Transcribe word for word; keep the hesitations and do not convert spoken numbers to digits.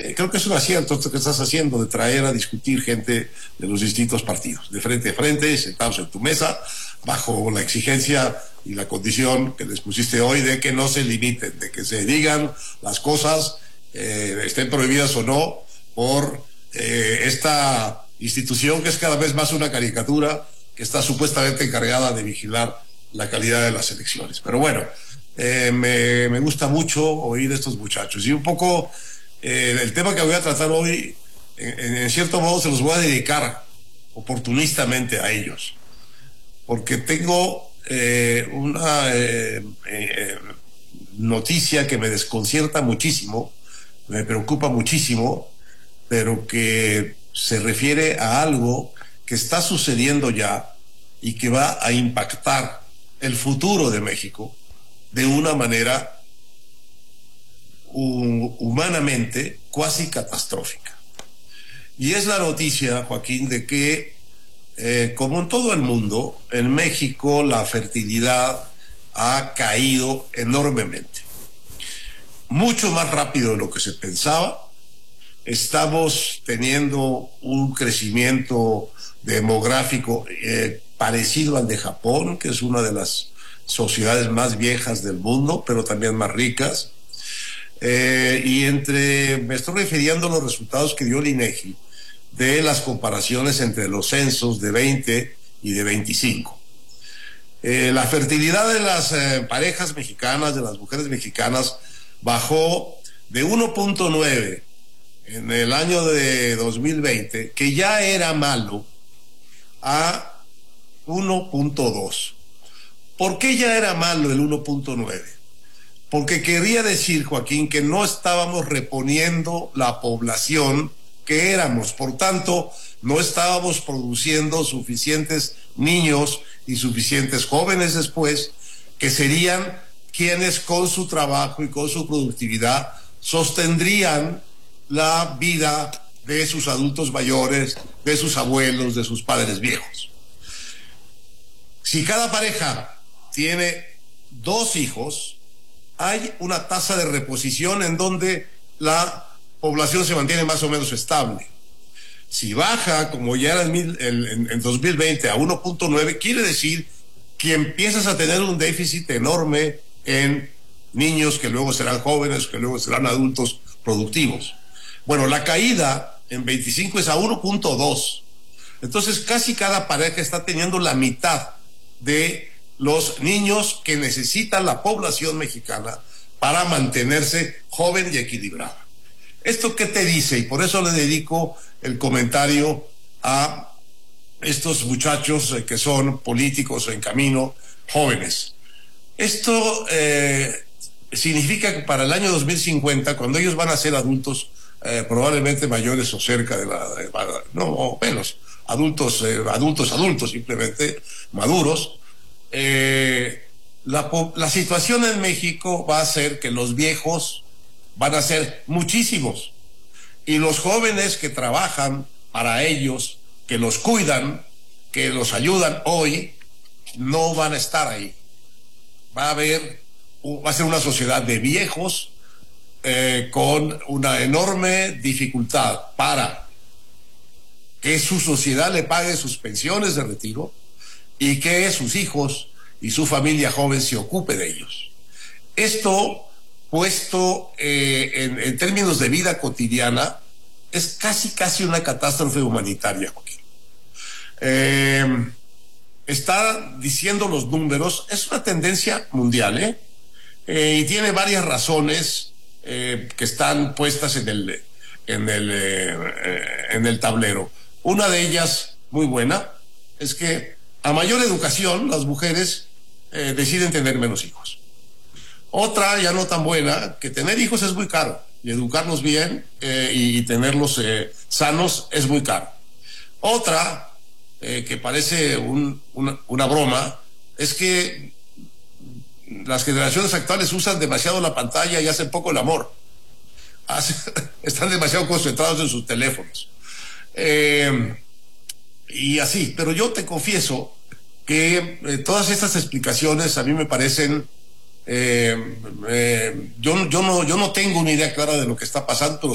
eh, creo que es un acierto esto que estás haciendo, de traer a discutir gente de los distintos partidos, de frente a frente, sentados en tu mesa, bajo la exigencia y la condición que les pusiste hoy de que no se limiten, de que se digan las cosas, eh, estén prohibidas o no, por eh, esta institución que es cada vez más una caricatura, que está supuestamente encargada de vigilar la calidad de las elecciones. Pero bueno, eh, me, me gusta mucho oír a estos muchachos. Y un poco eh, el tema que voy a tratar hoy, en, en cierto modo se los voy a dedicar oportunistamente a ellos, porque tengo eh, una eh, eh, noticia que me desconcierta muchísimo, me preocupa muchísimo, pero que se refiere a algo que está sucediendo ya y que va a impactar el futuro de México de una manera uh, humanamente cuasi catastrófica. Y es la noticia, Joaquín, de que, eh, como en todo el mundo, en México la fertilidad ha caído enormemente. Mucho más rápido de lo que se pensaba. Estamos teniendo un crecimiento demográfico eh, parecido al de Japón, que es una de las sociedades más viejas del mundo, pero también más ricas. Eh, y entre, me estoy refiriendo a los resultados que dio el INEGI de las comparaciones entre los censos de veinte y de veinticinco. Eh, la fertilidad de las eh, parejas mexicanas, de las mujeres mexicanas, bajó de uno punto nueve en el año de dos mil veinte, que ya era malo, a uno punto dos. ¿Por qué ya era malo el uno punto nueve? Porque quería decir, Joaquín, que no estábamos reponiendo la población que éramos. Por tanto, no estábamos produciendo suficientes niños y suficientes jóvenes después, que serían quienes con su trabajo y con su productividad sostendrían la vida de sus adultos mayores, de sus abuelos, de sus padres viejos. Si cada pareja tiene dos hijos, hay una tasa de reposición en donde la población se mantiene más o menos estable. Si baja, como ya era en, mil, en, en dos mil veinte, a uno punto nueve, quiere decir que empiezas a tener un déficit enorme en niños que luego serán jóvenes, que luego serán adultos productivos. Bueno, la caída en veinticinco es a uno punto dos. Entonces, casi cada pareja está teniendo la mitad de los niños que necesita la población mexicana para mantenerse joven y equilibrada. ¿Esto qué te dice? Y por eso le dedico el comentario a estos muchachos eh, que son políticos en camino, jóvenes. Esto eh, significa que para el año dos mil cincuenta, cuando ellos van a ser adultos, Eh, probablemente mayores o cerca de la, de, no, o menos, adultos, eh, adultos, adultos, simplemente maduros, eh, la, la situación en México va a ser que los viejos van a ser muchísimos, y los jóvenes que trabajan para ellos, que los cuidan, que los ayudan hoy, no van a estar ahí. Va a haber, va a ser una sociedad de viejos, Eh, con una enorme dificultad para que su sociedad le pague sus pensiones de retiro y que sus hijos y su familia joven se ocupe de ellos. Esto, puesto eh, en, en términos de vida cotidiana, es casi casi una catástrofe humanitaria, Joaquín. Eh, está diciendo los números, es una tendencia mundial, ¿eh? Eh, y tiene varias razones Eh, que están puestas en el, en, el, eh, en el tablero. Una de ellas, muy buena, es que a mayor educación las mujeres eh, deciden tener menos hijos. Otra, ya no tan buena, que tener hijos es muy caro, y educarlos bien eh, y tenerlos eh, sanos es muy caro. Otra, eh, que parece un, una, una broma, es que las generaciones actuales usan demasiado la pantalla y hacen poco el amor. Están demasiado concentrados en sus teléfonos. Eh, y así, pero yo te confieso que eh, todas estas explicaciones a mí me parecen... Eh, eh, yo, yo, no, yo no tengo una idea clara de lo que está pasando, pero